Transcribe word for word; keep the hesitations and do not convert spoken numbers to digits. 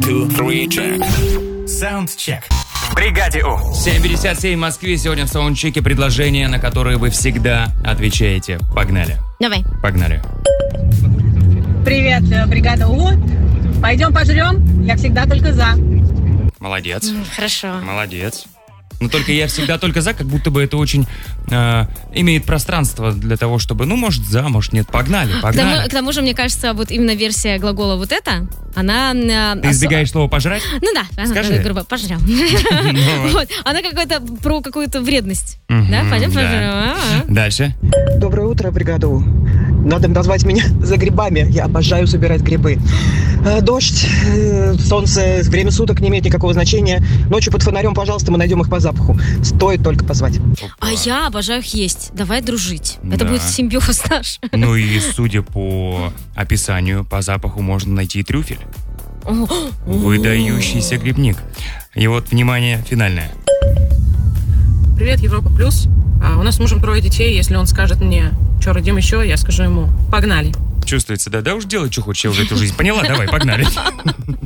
two, three, check. Soundcheck. В бригаде У. семь пятьдесят семь в Москве. Сегодня в саундчеке предложения, на которые вы всегда отвечаете. Погнали. Давай. Погнали. Привет, бригада У. Пойдем пожрем? Я всегда только за. Молодец. М, Хорошо. Молодец. Но только я всегда только за, как будто бы это очень э, имеет пространство для того, чтобы, ну, может, за, может, нет. Погнали, К тому, погнали. к тому же, мне кажется, вот именно версия глагола вот эта, она... э, Ты осо- избегаешь слова «пожрать»? Ну да, она, Скажи. грубо, пожрем. Ну, Вот. Она какая-то про какую-то вредность. Мгм, Да, пойдем да. пожрем. А-а. Дальше. Доброе утро, бригада У. Надо назвать меня за грибами. Я обожаю собирать грибы. Э, Дождь, э, солнце, время суток не имеет никакого значения. Ночью под фонарем, пожалуйста, мы найдем их по запаху. Стоит только позвать. А я обожаю их есть. Давай дружить. Это Да. будет симбиоз наш. Ну и судя по описанию, по запаху можно найти и трюфель. Выдающийся грибник. И вот, внимание, финальное. Привет, Европа Плюс. А, у нас с мужем трое детей. Если он скажет мне, что родим еще, я скажу ему, погнали. Чувствуется, да? Да уж делай, что хочешь, я уже эту жизнь поняла. Давай, погнали.